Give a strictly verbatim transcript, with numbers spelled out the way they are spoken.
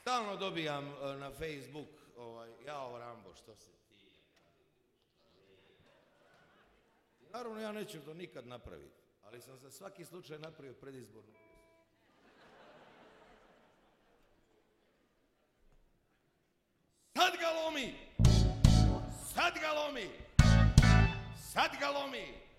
Stalno dobijam uh, na Facebook, ovaj, jao Rambo, što se ti... Naravno, ja neću to nikad napraviti, ali sam za svaki slučaj napravio predizbornu pjesmu. Sad ga lomi! Sad ga lomi! Sad ga lomi!